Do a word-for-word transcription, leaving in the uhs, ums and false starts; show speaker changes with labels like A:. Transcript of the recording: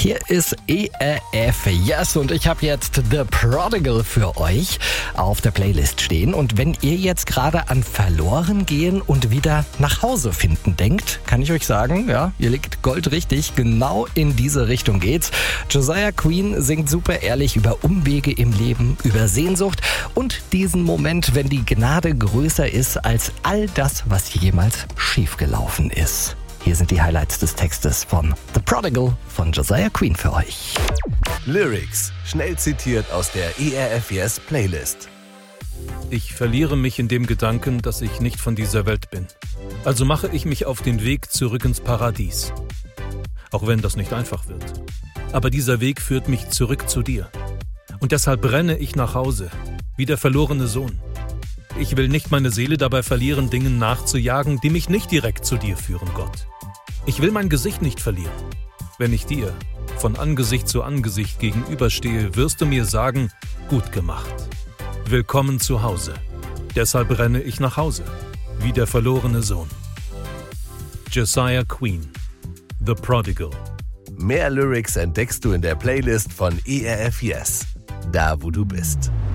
A: Hier ist E R F Yes und ich habe jetzt The Prodigal für euch auf der Playlist stehen. Und wenn ihr jetzt gerade an verloren gehen und wieder nach Hause finden denkt, kann ich euch sagen, ja, ihr liegt goldrichtig. Genau in diese Richtung geht's. Josiah Queen singt super ehrlich über Umwege im Leben, über Sehnsucht und diesen Moment, wenn die Gnade größer ist als all das, was jemals schiefgelaufen ist. Hier sind die Highlights des Textes von The Prodigal von Josiah Queen für euch.
B: Lyrics, schnell zitiert aus der E R F Yes Playlist.
C: Ich verliere mich in dem Gedanken, dass ich nicht von dieser Welt bin. Also mache ich mich auf den Weg zurück ins Paradies. Auch wenn das nicht einfach wird. Aber dieser Weg führt mich zurück zu dir. Und deshalb renne ich nach Hause, wie der verlorene Sohn. Ich will nicht meine Seele dabei verlieren, Dingen nachzujagen, die mich nicht direkt zu dir führen, Gott. Ich will mein Gesicht nicht verlieren. Wenn ich dir von Angesicht zu Angesicht gegenüberstehe, wirst du mir sagen, gut gemacht. Willkommen zu Hause. Deshalb renne ich nach Hause, wie der verlorene Sohn. Josiah Queen, The Prodigal.
B: Mehr Lyrics entdeckst du in der Playlist von E R F Yes, da wo du bist.